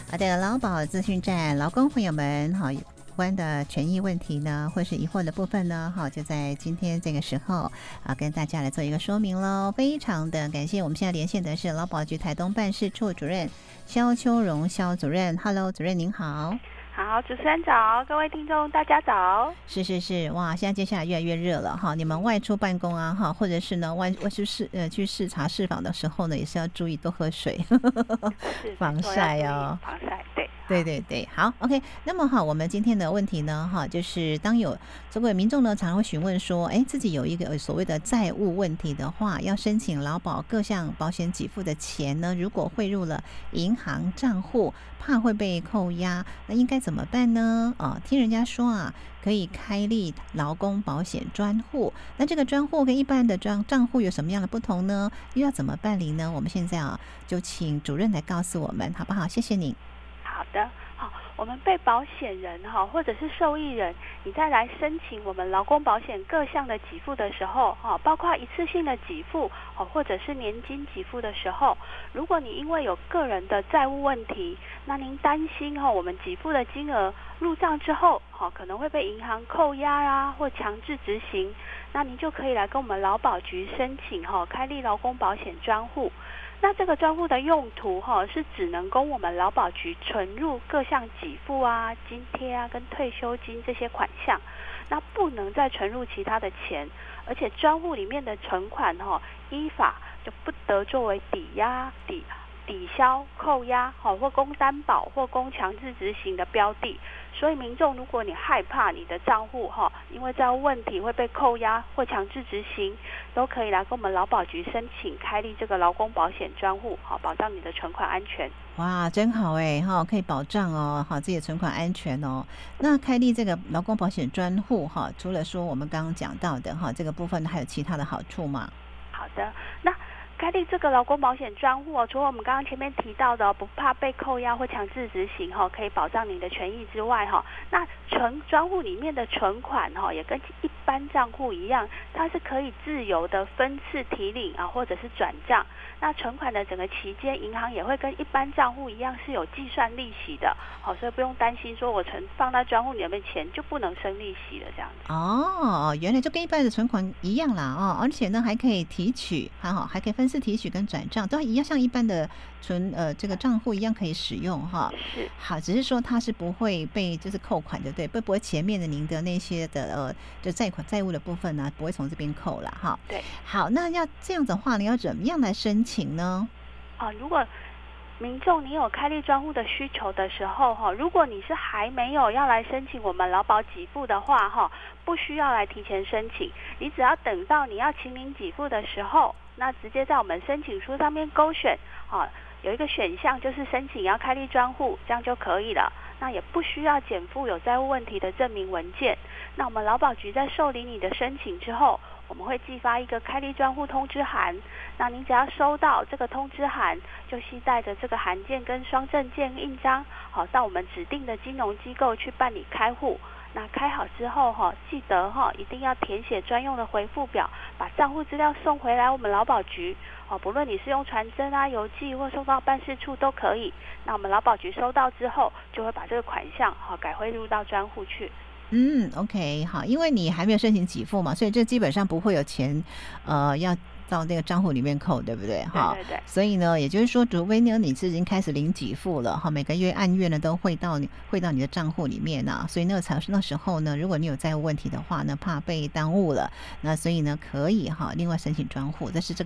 好的，劳保资讯站，劳工朋友们好，有关的权益问题呢，或是疑惑的部分呢，好，就在今天这个时候跟大家来做一个说明喽。非常的感谢，我们现在连线的是劳保局台东办事处主任萧秋荣萧主任。Hello， 主任您好。 好，主持人早，各位听众大家早。 是，哇，现在接下来越来越热了哈，你们外出办公啊哈，或者是呢外出去视察视访的时候呢，也是要注意多喝水，防晒哦， 防晒，对。 对，好 ，OK。那么哈，我们今天的问题呢，哈，就是当有这位民众呢，常常会询问说，自己有一个所谓的债务问题的话，要申请劳保各项保险给付的钱呢，如果汇入了银行账户，怕会被扣押，那应该怎么办呢？听人家说啊，可以开立劳工保险专户，那这个专户跟一般的账户有什么样的不同呢？又要怎么办理呢？我们现在就请主任来告诉我们，好不好？谢谢你。 好的，好，我们被保险人或者是受益人，你再来申请我们劳工保险各项的给付的时候，包括一次性的给付，或者是年金给付的时候，如果你因为有个人的债务问题，那您担心我们给付的金额入账之后，可能会被银行扣押啊，或强制执行，那您就可以来跟我们劳保局申请开立劳工保险专户。那这个专户的用途是只能供我们劳保局存入各项给付啊、津贴啊跟退休金这些款项，那不能再存入其他的钱，而且专户里面的存款依法就不得作为抵押、抵销、扣押或供担保或供强制执行的标的。所以民众，如果你害怕你的账户因为债务问题会被扣押或强制执行，都可以来跟我们劳保局申请开立这个劳工保险专户，保障你的存款安全。 哇，真好可以保障自己的存款安全哦。那开立这个劳工保险专户除了说我们刚刚讲到的这个部分，还有其他的好处吗？ 好的，那开立这个劳工保险专户除了我们刚刚前面提到的不怕被扣押或强制执行可以保障你的权益之外那专户里面的存款也跟一般账户一样，它是可以自由的分次提领或者是转账。那存款的整个期间，银行也会跟一般账户一样是有计算利息的，所以不用担心说我放在专户里面钱就不能生利息了这样子。 原来就跟一般的存款一样啦而且呢还可以提取，还可以分次提取跟转账，都一样像一般的这个账户一样可以使用是， 好，只是说它是不会被就是扣款的，对，不会前面的您的那些的就债务的部分呢不会从这边扣啦对， 好，那要这样子的话，你要怎么样来申请呢？ 如果民众你有开立专户的需求的时候如果你是还没有要来申请我们劳保给付的话不需要来提前申请，你只要等到你要请领给付的时候，那直接在我们申请书上面勾选有一个选项就是申请要开立专户，这样就可以了。那也不需要减负有债务问题的证明文件。那我们劳保局在受理你的申请之后，我们会寄发一个开立专户通知函。那你只要收到这个通知函，就携带着这个函件跟双证件印章到我们指定的金融机构去办理开户。那开好之后记得一定要填写专用的回复表，把账户资料送回来我们劳保局不论你是用传真啊、邮寄或送到办事处都可以。那我们劳保局收到之后，就会把这个款项改汇入到专户去。 OK， 好，因为你还没有申请给付嘛，所以这基本上不会有钱要到那个账户里面扣，对不对？ 对。 所以呢，也就是说，除非呢你是已经开始领给付了每个月按月呢都汇到你的账户里面所以那时候呢，如果你有债务问题的话呢，怕被耽误了，那所以呢可以另外申请专户，这是这